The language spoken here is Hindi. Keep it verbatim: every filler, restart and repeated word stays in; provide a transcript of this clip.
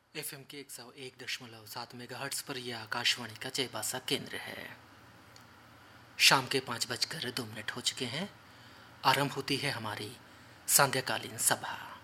एफ एम के एक सौ एक दशमलव सात मेगाहर्ट्ज़ पर यह आकाशवाणी का चेबासा केंद्र है। शाम के पाँच बजकर दो मिनट हो चुके हैं। आरंभ होती है हमारी सांध्यकालीन सभा।